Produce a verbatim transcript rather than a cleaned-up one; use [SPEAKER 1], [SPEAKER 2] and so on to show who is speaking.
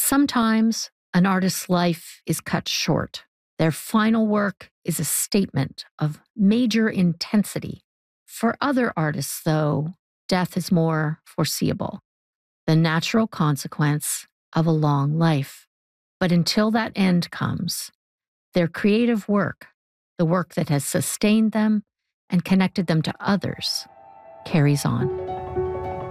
[SPEAKER 1] Sometimes an artist's life is cut short. Their final work is a statement of major intensity. For other artists, though, death is more foreseeable, the natural consequence of a long life. But until that end comes, their creative work, the work that has sustained them and connected them to others, carries on.